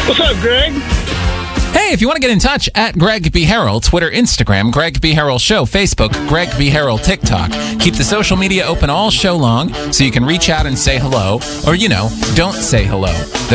What's up, Greg? Hey, if you want to get in touch, at Greg B. Harrell, Twitter, Instagram, Greg B. Harrell Show, Facebook, Greg B. Harrell, TikTok. Keep the social media open all show long so you can reach out and say hello, or, don't say hello.